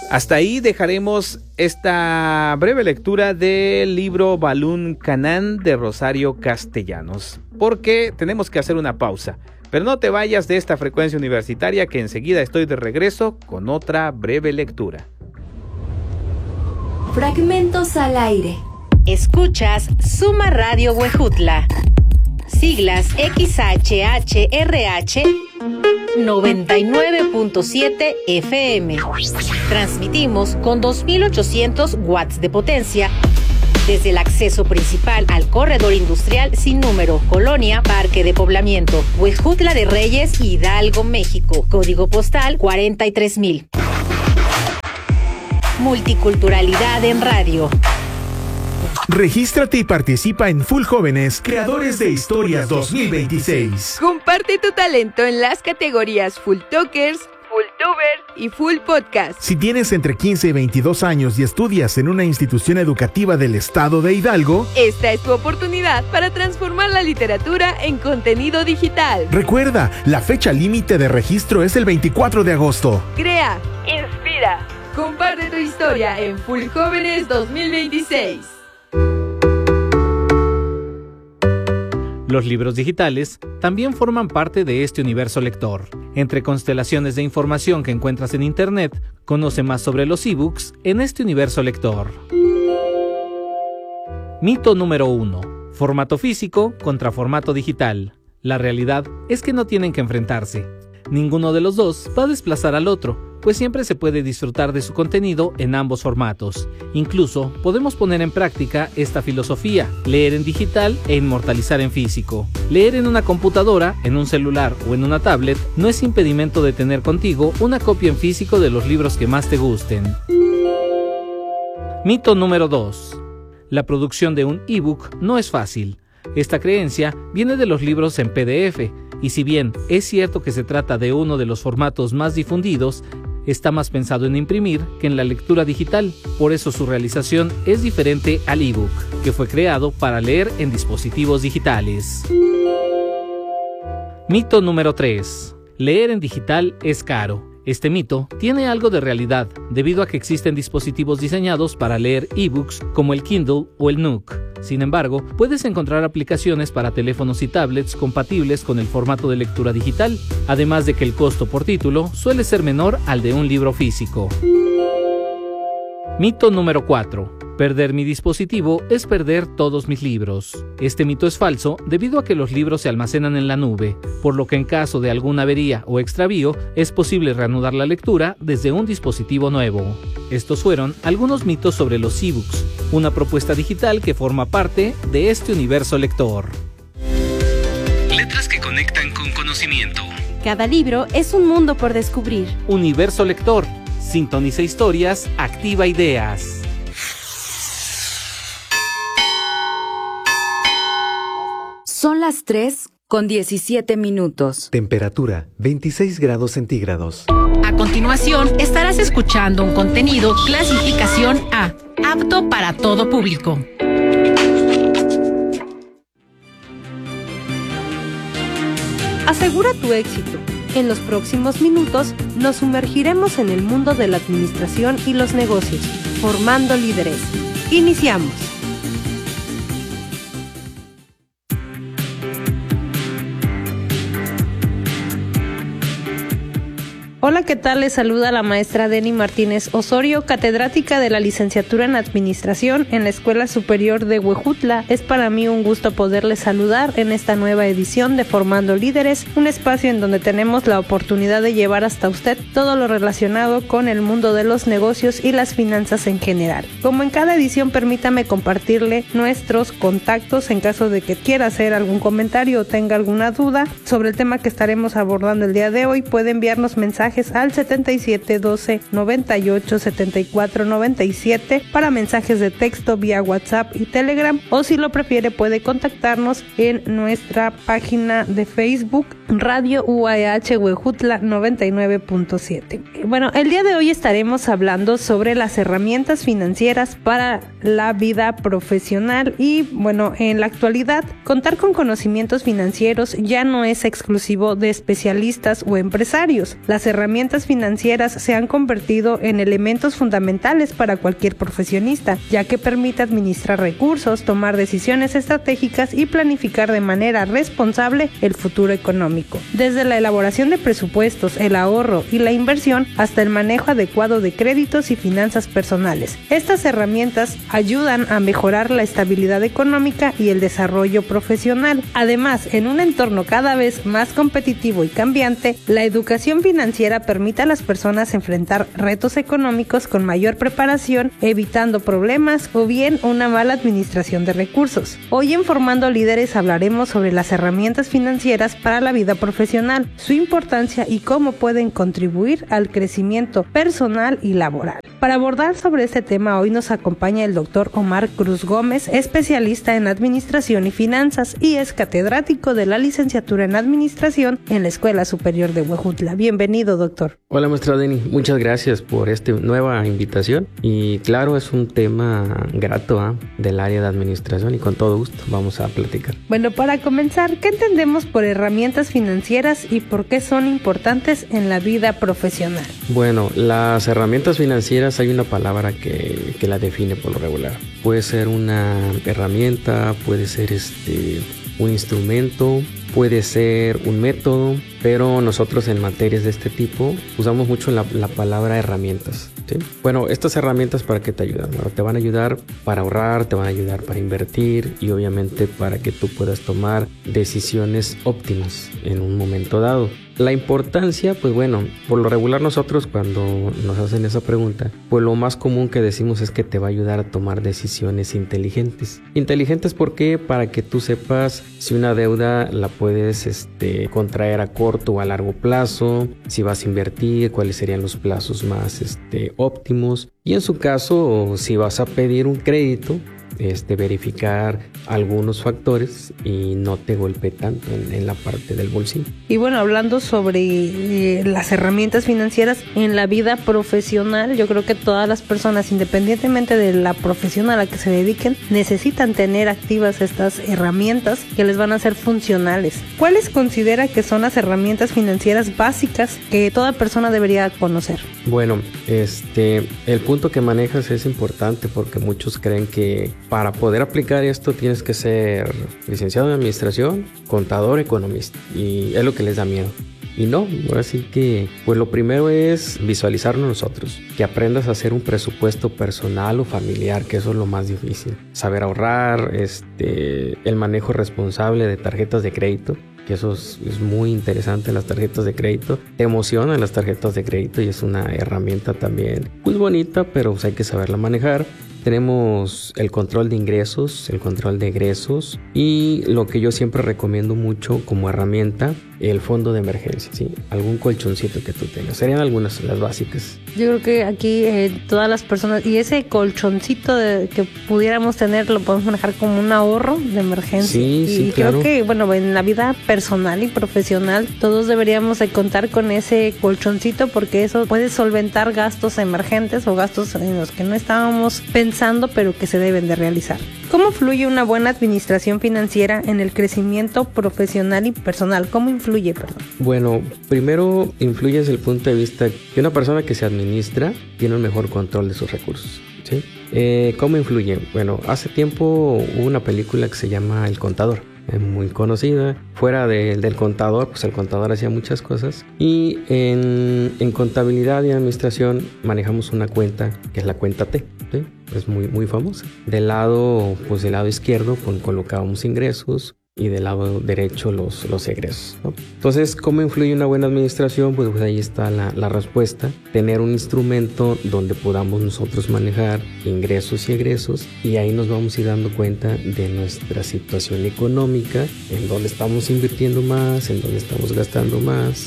Hasta ahí dejaremos esta breve lectura del libro Balún Canán de Rosario Castellanos, porque tenemos que hacer una pausa. Pero no te vayas de esta frecuencia universitaria, que enseguida estoy de regreso con otra breve lectura. Fragmentos al aire. Escuchas Suma Radio Huejutla. Siglas XHHRH 99.7 FM. Transmitimos con 2.800 watts de potencia desde el acceso principal al corredor industrial sin número, Colonia Parque de Poblamiento, Huejutla de Reyes, Hidalgo, México. Código postal 43,000. Multiculturalidad en radio. Regístrate y participa en Full Jóvenes Creadores de Historias 2026. Comparte tu talento en las categorías Full Talkers, Full Tubers y Full Podcast. Si tienes entre 15 y 22 años y estudias en una institución educativa del estado de Hidalgo, esta es tu oportunidad para transformar la literatura en contenido digital. Recuerda, la fecha límite de registro es el 24 de agosto. Crea, inspira, comparte tu historia en Full Jóvenes 2026. Los libros digitales también forman parte de este universo lector. Entre constelaciones de información que encuentras en Internet, conoce más sobre los ebooks en este universo lector. Mito número 1. Formato físico contra formato digital. La realidad es que no tienen que enfrentarse. Ninguno de los dos va a desplazar al otro, pues siempre se puede disfrutar de su contenido en ambos formatos. Incluso podemos poner en práctica esta filosofía: leer en digital e inmortalizar en físico. Leer en una computadora, en un celular o en una tablet no es impedimento de tener contigo una copia en físico de los libros que más te gusten. Mito número 2. La producción de un ebook no es fácil. Esta creencia viene de los libros en PDF, y si bien es cierto que se trata de uno de los formatos más difundidos, está más pensado en imprimir que en la lectura digital. Por eso su realización es diferente al ebook, que fue creado para leer en dispositivos digitales. Mito número 3. Leer en digital es caro. Este mito tiene algo de realidad, debido a que existen dispositivos diseñados para leer ebooks como el Kindle o el Nook. Sin embargo, puedes encontrar aplicaciones para teléfonos y tablets compatibles con el formato de lectura digital, además de que el costo por título suele ser menor al de un libro físico. Mito número 4. Perder mi dispositivo es perder todos mis libros. Este mito es falso debido a que los libros se almacenan en la nube, por lo que en caso de alguna avería o extravío es posible reanudar la lectura desde un dispositivo nuevo. Estos fueron algunos mitos sobre los ebooks, una propuesta digital que forma parte de este universo lector. Letras que conectan con conocimiento. Cada libro es un mundo por descubrir. Universo lector. Sintoniza historias, activa ideas. Son las 3:17. Temperatura 26 grados centígrados. A continuación, estarás escuchando un contenido clasificación A, apto para todo público. Asegura tu éxito. En los próximos minutos nos sumergiremos en el mundo de la administración y los negocios, formando líderes. Iniciamos. Hola, ¿qué tal? Les saluda la maestra Deni Martínez Osorio, catedrática de la licenciatura en Administración en la Escuela Superior de Huejutla. Es para mí un gusto poderles saludar en esta nueva edición de Formando Líderes, un espacio en donde tenemos la oportunidad de llevar hasta usted todo lo relacionado con el mundo de los negocios y las finanzas en general. Como en cada edición, permítame compartirle nuestros contactos en caso de que quiera hacer algún comentario o tenga alguna duda sobre el tema que estaremos abordando el día de hoy. Puede enviarnos mensajes al 77 12 98 74 97 para mensajes de texto vía WhatsApp y Telegram, o si lo prefiere puede contactarnos en nuestra página de Facebook Radio UAH Huejutla 99.7. Bueno, el día de hoy estaremos hablando sobre las herramientas financieras para la vida profesional. Y bueno, en la actualidad, contar con conocimientos financieros ya no es exclusivo de especialistas o empresarios. Las herramientas financieras se han convertido en elementos fundamentales para cualquier profesionista, ya que permite administrar recursos, tomar decisiones estratégicas y planificar de manera responsable el futuro económico. Desde la elaboración de presupuestos, el ahorro y la inversión hasta el manejo adecuado de créditos y finanzas personales. Estas herramientas ayudan a mejorar la estabilidad económica y el desarrollo profesional. Además, en un entorno cada vez más competitivo y cambiante, la educación financiera permite a las personas enfrentar retos económicos con mayor preparación, evitando problemas o bien una mala administración de recursos. Hoy en Formando Líderes hablaremos sobre las herramientas financieras para la vida profesional, su importancia y cómo pueden contribuir al crecimiento personal y laboral. Para abordar sobre este tema, hoy nos acompaña el doctor Omar Cruz Gómez, especialista en Administración y Finanzas y es catedrático de la licenciatura en Administración en la Escuela Superior de Huejutla. Bienvenido, doctor. Hola, maestra Deni. Muchas gracias por esta nueva invitación. Y claro, es un tema grato del área de administración y con todo gusto vamos a platicar. Bueno, para comenzar, ¿qué entendemos por herramientas financieras y por qué son importantes en la vida profesional? Bueno, las herramientas financieras hay una palabra que la define por lo regular. Puede ser una herramienta, puede ser un instrumento, puede ser un método, pero nosotros en materias de este tipo usamos mucho la palabra herramientas, ¿sí? Bueno, estas herramientas ¿para qué te ayudan? Bueno, te van a ayudar para ahorrar, te van a ayudar para invertir y obviamente para que tú puedas tomar decisiones óptimas en un momento dado. La importancia, pues bueno, por lo regular nosotros cuando nos hacen esa pregunta, pues lo más común que decimos es que te va a ayudar a tomar decisiones inteligentes. ¿Inteligentes por qué? Para que tú sepas si una deuda la puedes contraer a corto o a largo plazo, si vas a invertir, cuáles serían los plazos más óptimos y en su caso, si vas a pedir un crédito, verificar algunos factores y no te golpee tanto en la parte del bolsillo. Y bueno, hablando sobre las herramientas financieras en la vida profesional, yo creo que todas las personas, independientemente de la profesión a la que se dediquen, necesitan tener activas estas herramientas que les van a ser funcionales. ¿Cuáles considera que son las herramientas financieras básicas que toda persona debería conocer? Bueno, el punto que manejas es importante porque muchos creen que para poder aplicar esto tienes que ser licenciado en administración, contador, economista y es lo que les da miedo. Y no, ahora sí que pues lo primero es visualizarnos nosotros, que aprendas a hacer un presupuesto personal o familiar, que eso es lo más difícil. Saber ahorrar, el manejo responsable de tarjetas de crédito, que eso es muy interesante, las tarjetas de crédito. Te emocionan las tarjetas de crédito y es una herramienta también pues bonita, pero pues hay que saberla manejar. Tenemos el control de ingresos, el control de egresos y lo que yo siempre recomiendo mucho como herramienta, el fondo de emergencia, ¿sí? Algún colchoncito que tú tengas. Serían algunas las básicas. Yo creo que aquí todas las personas, y ese colchoncito que pudiéramos tener, lo podemos manejar como un ahorro de emergencia. Sí, y claro. Creo que, bueno, en la vida personal y profesional, todos deberíamos de contar con ese colchoncito porque eso puede solventar gastos emergentes o gastos en los que no estábamos pensando, pero que se deben de realizar. ¿Cómo fluye una buena administración financiera en el crecimiento profesional y personal? ¿Cómo influye, perdón? Bueno, primero influye desde el punto de vista que una persona que se administra tiene un mejor control de sus recursos, ¿sí? ¿Cómo influye? Bueno, hace tiempo hubo una película que se llama El Contador, muy conocida. Fuera del contador, pues el contador hacía muchas cosas y en contabilidad y administración manejamos una cuenta que es la cuenta T, ¿sí? Es muy famosa. Del lado izquierdo colocábamos ingresos y del lado derecho los egresos, ¿no? Entonces, ¿cómo influye una buena administración? Pues ahí está la respuesta. Tener un instrumento donde podamos nosotros manejar ingresos y egresos y ahí nos vamos a ir dando cuenta de nuestra situación económica, en dónde estamos invirtiendo más, en dónde estamos gastando más.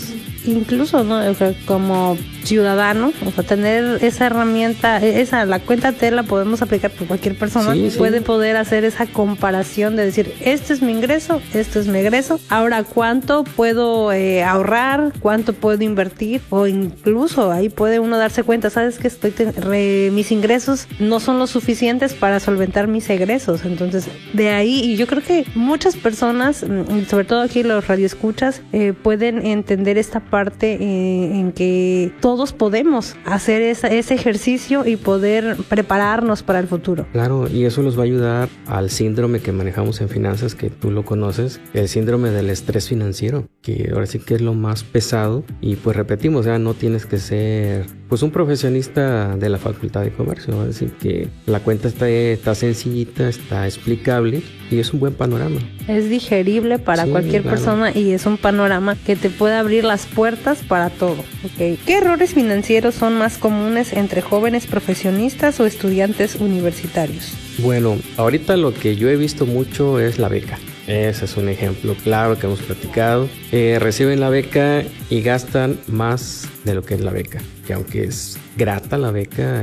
incluso, ¿no? O sea, como ciudadano, o sea, tener esa herramienta, la cuenta T la podemos aplicar por cualquier persona, puede poder hacer esa comparación de decir, este es mi ingreso, este es mi egreso, ahora cuánto puedo ahorrar, cuánto puedo invertir, o incluso ahí puede uno darse cuenta, sabes que mis ingresos no son lo suficientes para solventar mis egresos. Entonces de ahí, y yo creo que muchas personas, sobre todo aquí los radioescuchas, pueden entender esta parte en que todos podemos hacer ese ejercicio y poder prepararnos para el futuro. Claro, y eso los va a ayudar al síndrome que manejamos en finanzas, que tú lo conoces, el síndrome del estrés financiero, que ahora sí que es lo más pesado. Y pues repetimos, no tienes que ser pues un profesionista de la Facultad de Comercio, es decir, que la cuenta está sencillita, está explicable y es un buen panorama. Es digerible para cualquier persona y es un panorama que te puede abrir las puertas para todo. ¿Okay? ¿Qué errores financieros son más comunes entre jóvenes profesionistas o estudiantes universitarios? Bueno, ahorita lo que yo he visto mucho es la beca. Ese es un ejemplo claro que hemos platicado. Reciben la beca y gastan más de lo que es la beca. Que aunque es grata la beca,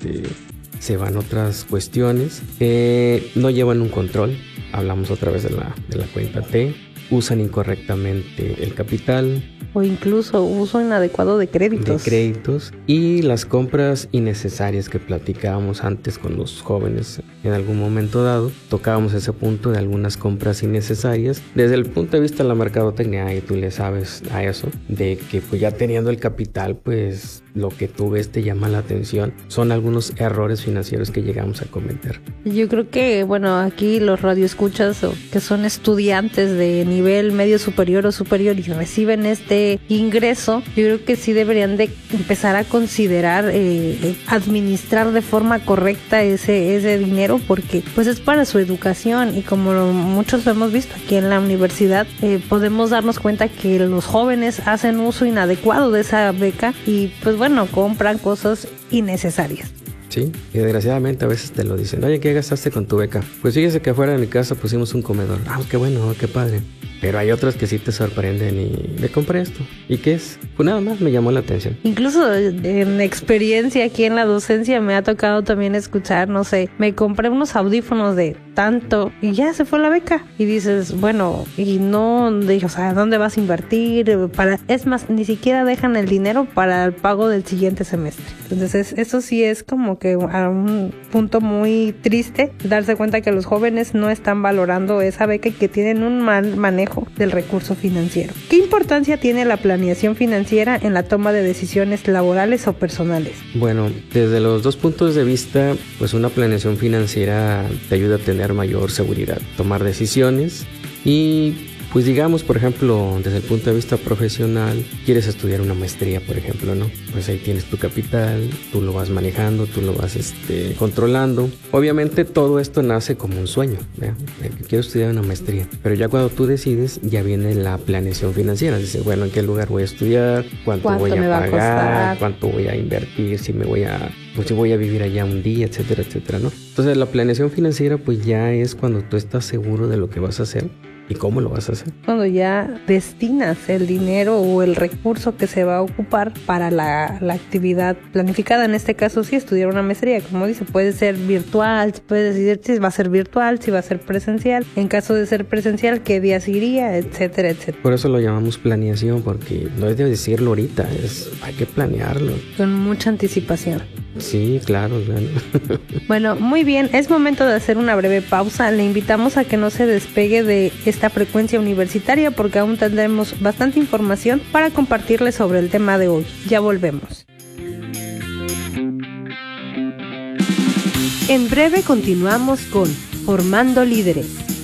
se van otras cuestiones. No llevan un control. Hablamos otra vez de la cuenta T. Usan incorrectamente el capital. O incluso uso inadecuado de créditos. Y las compras innecesarias que platicábamos antes con los jóvenes. En algún momento dado tocábamos ese punto de algunas compras innecesarias desde el punto de vista de la mercadotecnia, y tú le sabes a eso, de que pues ya teniendo el capital, pues lo que tú ves te llama la atención. Son algunos errores financieros que llegamos a cometer. Yo creo que, bueno, aquí los radioescuchas que son estudiantes de nivel medio superior o superior y reciben este ingreso, yo creo que sí deberían de empezar a considerar administrar de forma correcta ese dinero, porque pues es para su educación, y como muchos lo hemos visto aquí en la universidad, podemos darnos cuenta que los jóvenes hacen uso inadecuado de esa beca y pues bueno, compran cosas innecesarias. Sí, y desgraciadamente a veces te lo dicen, oye, ¿qué gastaste con tu beca? Pues fíjese que afuera de mi casa pusimos un comedor. Qué bueno, qué padre. Pero hay otras que sí te sorprenden y me compré esto. ¿Y qué es? Pues nada más me llamó la atención. Incluso en experiencia aquí en la docencia me ha tocado también escuchar, no sé, me compré unos audífonos de tanto y ya se fue la beca. Y dices, bueno, y no, o sea, ¿dónde vas a invertir? Es más, ni siquiera dejan el dinero para el pago del siguiente semestre. Entonces eso sí es como que a un punto muy triste darse cuenta que los jóvenes no están valorando esa beca y que tienen un mal manejo del recurso financiero. ¿Qué importancia tiene la planeación financiera en la toma de decisiones laborales o personales? Bueno, desde los dos puntos de vista, pues una planeación financiera te ayuda a tener mayor seguridad, tomar decisiones y pues digamos, por ejemplo, desde el punto de vista profesional, quieres estudiar una maestría, por ejemplo, ¿no? Pues ahí tienes tu capital, tú lo vas manejando, tú lo vas controlando. Obviamente todo esto nace como un sueño, ¿verdad? Quiero estudiar una maestría, pero ya cuando tú decides, ya viene la planeación financiera. Dices, bueno, ¿en qué lugar voy a estudiar? ¿Cuánto voy a pagar? ¿Cuánto voy a invertir? Si voy a vivir allá un día, etcétera, etcétera, ¿no? Entonces la planeación financiera pues ya es cuando tú estás seguro de lo que vas a hacer y cómo lo vas a hacer. Cuando ya destinas el dinero o el recurso que se va a ocupar para la actividad planificada, en este caso sí, estudiar una maestría, como dice, puede ser virtual, puedes decidir si va a ser virtual, si va a ser presencial, en caso de ser presencial, qué días iría, etcétera, etcétera. Por eso lo llamamos planeación, porque no es de decirlo ahorita, hay que planearlo. Con mucha anticipación. Sí, claro. Bueno, muy bien, es momento de hacer una breve pausa. Le invitamos a que no se despegue de esta frecuencia universitaria porque aún tendremos bastante información para compartirles sobre el tema de hoy. Ya volvemos. En breve continuamos con Formando Líderes.